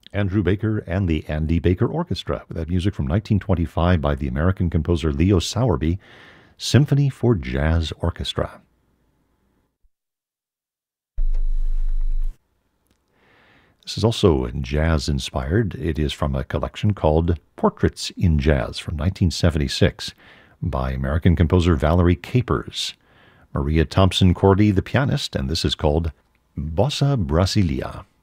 Andrew Baker and the Andy Baker Orchestra, with that music from 1925 by the American composer Leo Sowerby, Symphony for Jazz Orchestra. This is also jazz-inspired. It is from a collection called Portraits in Jazz from 1976 by American composer Valerie Capers. Maria Thompson Cordy, the pianist, and this is called Bossa Brasilia.